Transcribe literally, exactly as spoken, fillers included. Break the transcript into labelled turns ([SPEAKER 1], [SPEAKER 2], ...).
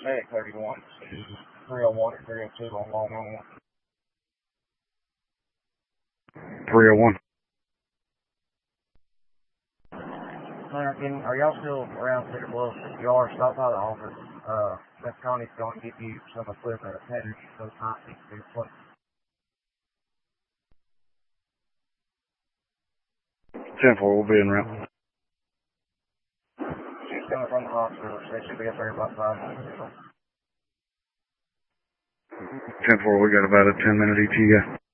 [SPEAKER 1] Medic thirty-one. three oh one or three oh two on Long Island.
[SPEAKER 2] three oh one.
[SPEAKER 1] Can, are y'all still around Cedar Bluff? If you are, stop by the office. Uh, Beth Connie's going to give you some equipment, a pattern, those nights need to be replaced.
[SPEAKER 2] ten four, we'll be in route.
[SPEAKER 1] She's coming from the hospital. She should be up there about five minutes.
[SPEAKER 2] ten four, we got about a ten minute E T A.